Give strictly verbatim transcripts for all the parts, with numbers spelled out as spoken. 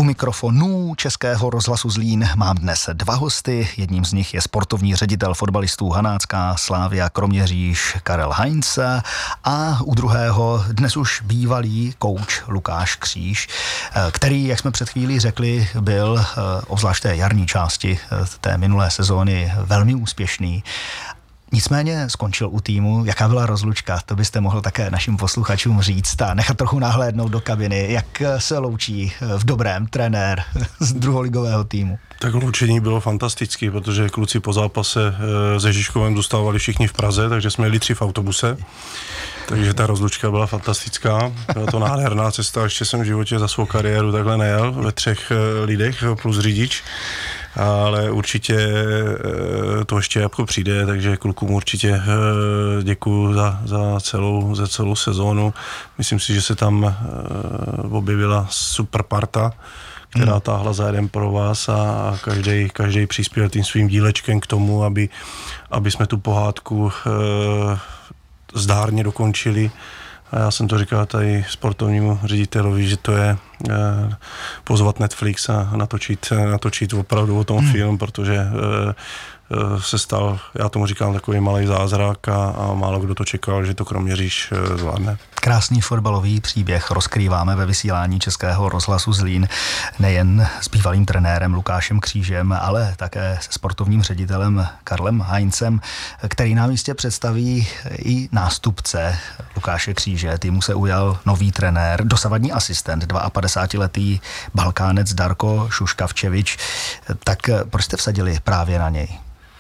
U mikrofonů Českého rozhlasu Zlín mám dnes dva hosty. Jedním z nich je sportovní ředitel fotbalistů Hanácká Slavia Kroměříž Karel Heinz a u druhého dnes už bývalý kouč Lukáš Kříž, který, jak jsme před chvílí řekli, byl obzvlášť té jarní části té minulé sezóny velmi úspěšný. Nicméně skončil u týmu. Jaká byla rozlučka? To byste mohl také našim posluchačům říct a nechat trochu nahlédnout do kabiny. Jak se loučí v dobrém trenér z druholigového týmu? Tak loučení bylo fantastické, protože kluci po zápase se Žižkovem zůstávali všichni v Praze, takže jsme jeli tři v autobuse. Takže ta rozlučka byla fantastická. Byla to nádherná cesta, ještě jsem v životě za svou kariéru takhle nejel ve třech lidech plus řidič. Ale určitě to ještě jako přijde, takže klukům určitě děkuju za, za, celou, za celou sezónu. Myslím si, že se tam objevila super parta, která táhla za jeden pro vás a každý, každý přispěl tím svým dílečkem k tomu, aby, aby jsme tu pohádku zdárně dokončili. A já jsem to říkal tady sportovnímu ředitelovi, že to je eh, pozvat Netflix a natočit, natočit opravdu o tom hmm. film, protože eh, eh, se stal, já tomu říkám, takový malý zázrak a, a málo kdo to čekal, že to Kroměříž eh, zvládne. Krásný fotbalový příběh rozkrýváme ve vysílání Českého rozhlasu Zlín nejen s bývalým trenérem Lukášem Křížem, ale také se sportovním ředitelem Karlem Heinzem, který nám jistě představí i nástupce Lukáše Kříže. Týmu se ujal nový trenér, dosavadní asistent, padesátidvouletý Balkánec Darko Šuškavčevič. Tak proč jste vsadili právě na něj?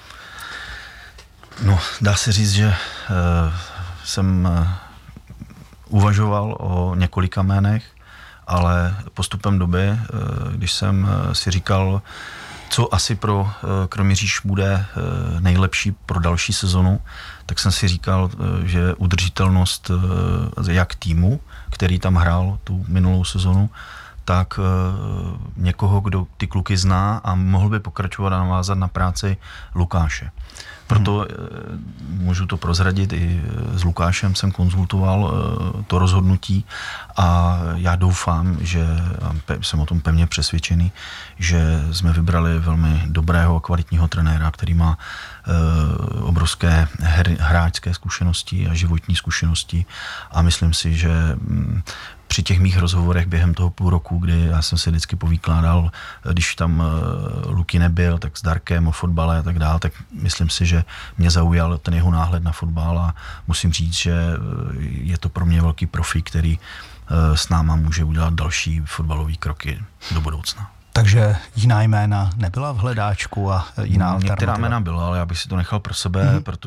No, dá se říct, že uh, jsem uh, uvažoval o několika jménech, ale postupem doby, uh, když jsem uh, si říkal, co asi pro uh, Kroměříž bude uh, nejlepší pro další sezonu, tak jsem si říkal, uh, že udržitelnost uh, jak týmu, který tam hrál tu minulou sezonu, tak uh, někoho, kdo ty kluky zná a mohl by pokračovat a navázat na práci Lukáše. Proto hmm. můžu to prozradit, i s Lukášem jsem konzultoval to rozhodnutí a já doufám, že jsem o tom pevně přesvědčený, že jsme vybrali velmi dobrého a kvalitního trenéra, který má obrovské her, hráčské zkušenosti a životní zkušenosti a myslím si, že při těch mých rozhovorech během toho půl roku, kdy já jsem si vždycky povykládal, když tam Luky nebyl, tak s Darkem o fotbale a tak dále, tak myslím si, že mě zaujal ten jeho náhled na fotbal a musím říct, že je to pro mě velký profík, který s náma může udělat další fotbalové kroky do budoucna. Takže jiná jména nebyla v hledáčku a jiná alternativa? Některá jména byla, ale já bych si to nechal pro sebe, mm-hmm. protože